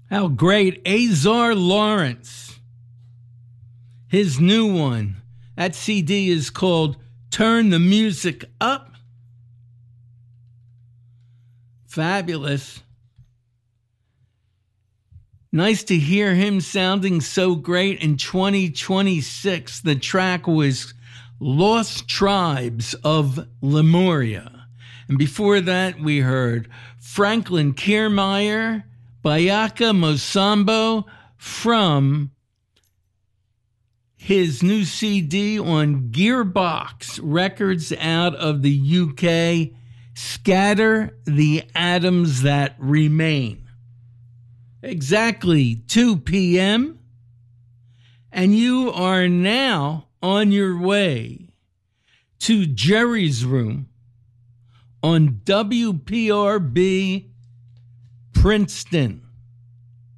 How great. Azar Lawrence. His new one. That CD is called Turn the Music Up. Fabulous. Nice to hear him sounding so great in 2026. The track was Lost Tribes of Lemuria. And before that, we heard Franklin Kiermaier, Bayaka Mosambo from his new CD on Gearbox Records out of the UK, Scatter the Atoms That Remain. Exactly 2 p.m. And you are now on your way to Jerry's Room on WPRB Princeton.